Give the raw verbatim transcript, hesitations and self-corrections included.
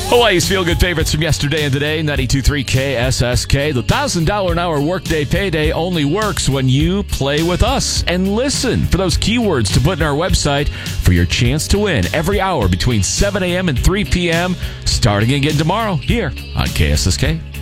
Hawaii's feel-good favorites from yesterday and today, ninety-two point three K S S K. The one thousand dollars an hour workday payday only works when you play with us and listen for those keywords to put in our website for your chance to win every hour between seven a.m. and three p.m. starting again tomorrow here on K S S K.